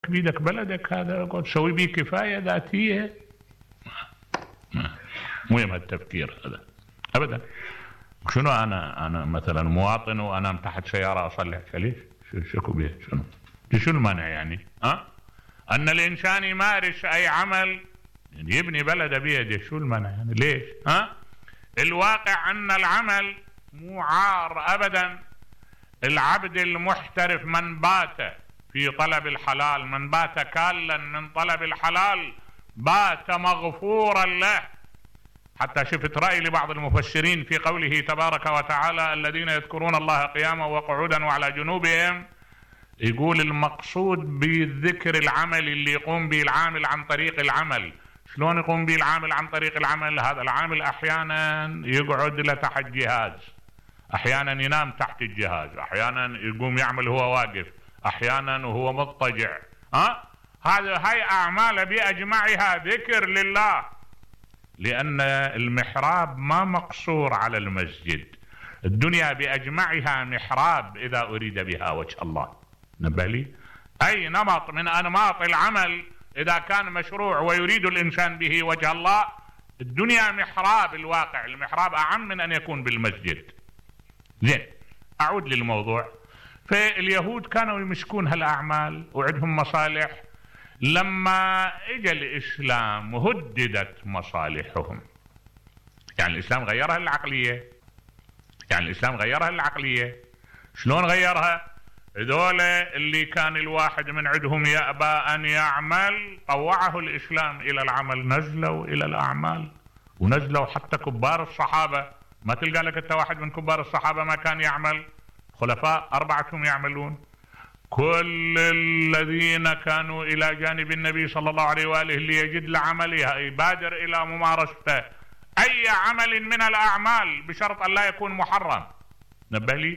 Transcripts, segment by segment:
بيدك بلدك هذا تسوي به كفاية ذاتية. مو يهم التفكير هذا أبدا. شنو أنا مثلا مواطن وأنام تحت سيارة أصلح ليش؟ شكو بيه شنو المانع يعني؟ أن الإنسان يمارس أي عمل يعني يبني بلده بيده، شو المانع يعني؟ ليش؟ الواقع أن العمل مو عار أبدا. العبد المحترف من بات في طلب الحلال، من بات كالا من طلب الحلال بات مغفورا له. حتى شفت رأي لبعض المفسرين في قوله تبارك وتعالى الذين يذكرون الله قياما وقعودا وعلى جنوبهم، يقول المقصود بالذكر العمل اللي يقوم به العامل عن طريق العمل. شلون يقوم به العامل عن طريق العمل؟ هذا العامل أحيانا يقعد له تحت جهاز، أحيانا ينام تحت الجهاز، أحيانا يقوم يعمل هو واقف، أحيانا وهو مضطجع. هاي أعمال بأجمعها ذكر لله، لأن المحراب ما مقصور على المسجد. الدنيا بأجمعها محراب إذا أريد بها وجه الله. نبه لي أي نمط من أنماط العمل إذا كان مشروع ويريد الإنسان به وجه الله، الدنيا محراب. الواقع المحراب أعم من أن يكون بالمسجد. زين، أعود للموضوع. فاليهود كانوا يمسكون هالأعمال وعندهم مصالح. لما اجى الإسلام هددت مصالحهم. يعني الإسلام غيرها العقلية. شلون غيرها؟ هذول اللي كان الواحد من عندهم يأبى أن يعمل طوعه الإسلام إلى العمل، نزلوا إلى الأعمال، ونزلوا حتى كبار الصحابة. ما تلقى لك انت واحد من كبار الصحابة ما كان يعمل. خلفاء 4 يعملون. كل الذين كانوا إلى جانب النبي صلى الله عليه وآله اللي يجد لعملها يبادر إلى ممارسته أي عمل من الأعمال بشرط أن لا يكون محرم. نبه لي.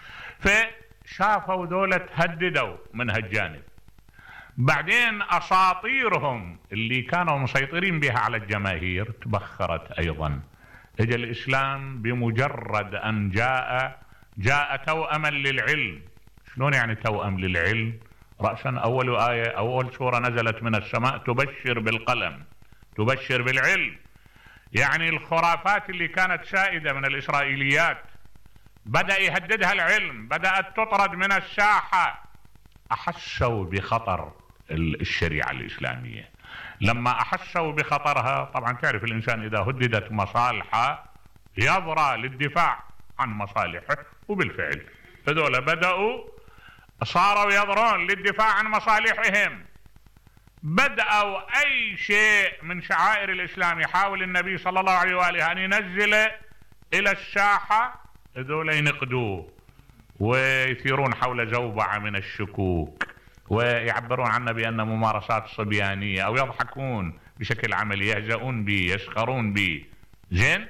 فشافوا دولة تهددوا من هالجانب. بعدين أساطيرهم اللي كانوا مسيطرين بها على الجماهير تبخرت أيضا. اجى الإسلام بمجرد أن جاء توأما للعلم. شلون يعني توأم للعلم؟ رأسا أول سورة نزلت من السماء تبشر بالقلم، تبشر بالعلم. يعني الخرافات اللي كانت سائدة من الإسرائيليات بدأ يهددها العلم، بدأت تطرد من الساحة. أحسوا بخطر الشريعة الإسلامية. لما أحسوا بخطرها، طبعا تعرف الإنسان إذا هددت مصالحه يضرى للدفاع عن مصالحه، وبالفعل هذول صاروا يضرون للدفاع عن مصالحهم. بدأوا أي شيء من شعائر الإسلام يحاول النبي صلى الله عليه وآله أن ينزله إلى الساحة، هذول ينقدوه ويثيرون حول زوبعة من الشكوك، ويعبرون عنه بأنه ممارسات صبيانية، أو يضحكون بشكل عملي، يهزؤون به، يسخرون به. زين،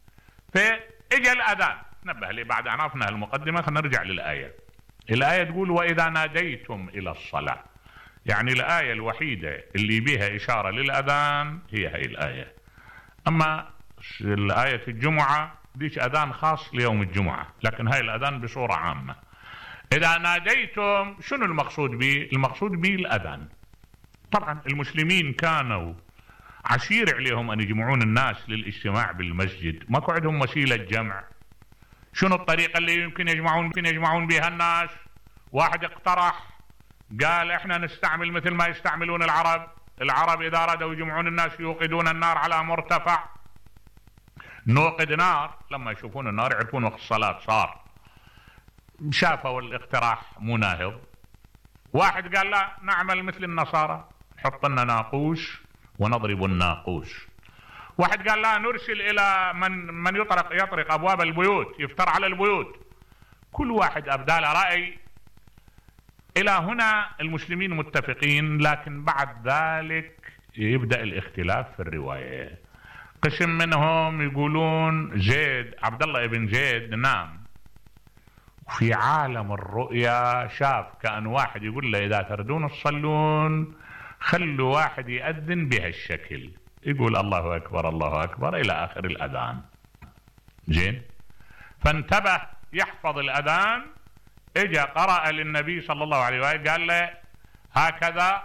فإجا الأذان. نبه لي بعد أن عرفنا المقدمة خلينا نرجع للآية. الآية تقول وإذا ناديتم إلى الصلاة. يعني الآية الوحيدة اللي بها إشارة للأذان هي الآية. أما الآية الجمعة ديش أذان خاص ليوم الجمعة، لكن هاي الأذان بصورة عامة. إذا ناديتم شنو المقصود به؟ المقصود به الأذان. طبعا المسلمين كانوا عسير عليهم أن يجمعون الناس للاجتماع بالمسجد، ماكو عندهم وسيلة جمع. شنو الطريقة اللي يمكن يجمعون بها الناس؟ واحد اقترح قال احنا نستعمل مثل ما يستعملون العرب إذا أرادوا يجمعون الناس يوقدون النار على مرتفع. نوقد نار، لما يشوفون النار يعرفون وقت الصلاة صار. شافوا الاقتراح مناهض. واحد قال لا، نعمل مثل النصارى، نحط لنا ناقوس ونضرب الناقوس. واحد قال لا، نرسل إلى من يطرق أبواب البيوت، يفتر على البيوت. كل واحد أبدى له رأي. إلى هنا المسلمين متفقين، لكن بعد ذلك يبدأ الاختلاف في الرواية. قسم منهم يقولون زيد، عبد الله ابن زيد، نام في عالم الرؤيا شاف كأن واحد يقول له إذا تردون تصلون خلوا واحد يأذن بهالشكل، يقول الله أكبر الله أكبر إلى آخر الأذان. زين، فانتبه يحفظ الأذان. اجا قرأ للنبي صلى الله عليه وآله قال له هكذا